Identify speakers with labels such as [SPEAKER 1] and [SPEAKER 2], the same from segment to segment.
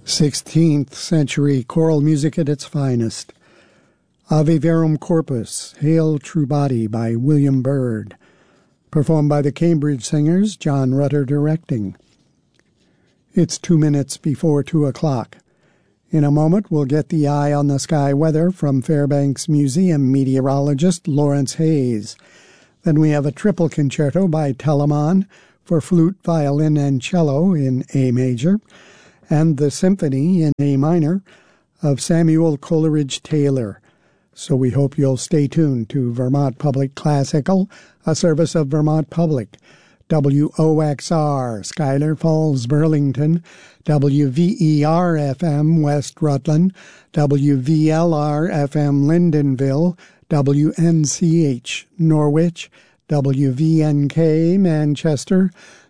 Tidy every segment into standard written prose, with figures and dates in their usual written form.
[SPEAKER 1] 16th century choral music at its finest. Ave Verum Corpus, Hail True Body by William Byrd, performed by the Cambridge Singers, John Rutter directing. It's 2 minutes before 2 o'clock. In a moment, we'll get the eye on the sky weather from Fairbanks Museum meteorologist Lawrence Hayes. Then we have a triple concerto by Telemann for flute, violin, and cello in A major, and the symphony in A minor of Samuel Coleridge Taylor. So we hope you'll stay tuned to Vermont Public Classical, a service of Vermont Public, WOXR, Schuyler Falls, Burlington, WVER-FM, West Rutland, WVLR-FM, Lyndonville, WNCH, Norwich, WVNK, Manchester,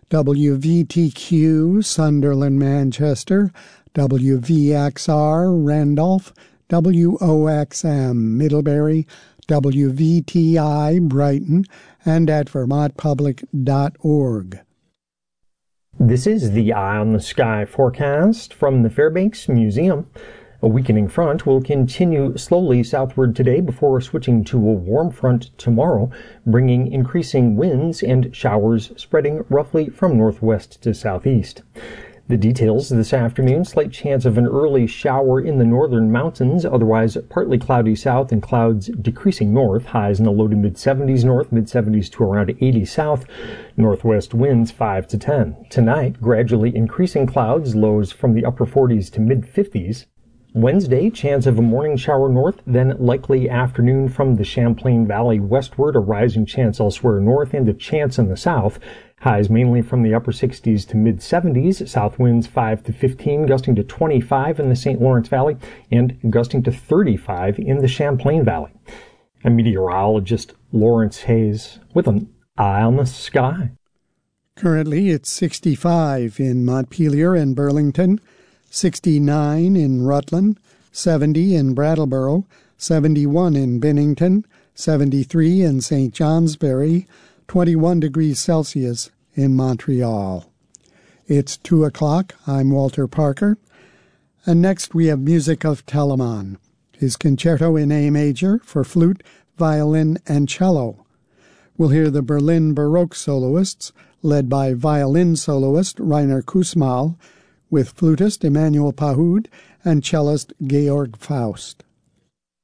[SPEAKER 1] WVTQ, Sunderland, Manchester, WVXR, Randolph, WOXM, Middlebury, WVTI, Brighton, and at vermontpublic.org.
[SPEAKER 2] This is the Eye on the Sky forecast from the Fairbanks Museum. A weakening front will continue slowly southward today before switching to a warm front tomorrow, bringing increasing winds and showers spreading roughly from northwest to southeast. The details this afternoon: slight chance of an early shower in the northern mountains, otherwise partly cloudy south and clouds decreasing north, highs in the low to mid-70s north, mid-70s to around 80 south, northwest winds 5 to 10. Tonight, gradually increasing clouds, lows from the upper 40s to mid-50s. Wednesday, chance of a morning shower north, then likely afternoon from the Champlain Valley westward, a rising chance elsewhere north, and a chance in the south. Highs mainly from the upper 60s to mid-70s, south winds 5 to 15, gusting to 25 in the St. Lawrence Valley, and gusting to 35 in the Champlain Valley. I'm meteorologist Lawrence Hayes with an eye on the sky.
[SPEAKER 1] Currently, it's 65 in Montpelier and Burlington, 69 in Rutland, 70 in Brattleboro, 71 in Bennington, 73 in St. Johnsbury, 21 degrees Celsius in Montreal. It's 2 o'clock. I'm Walter Parker. And next we have music of Telemann, his concerto in A major for flute, violin, and cello. We'll hear the Berlin Baroque soloists, led by violin soloist Rainer Kussmaul, with flutist Emanuel Pahud and cellist Georg Faust.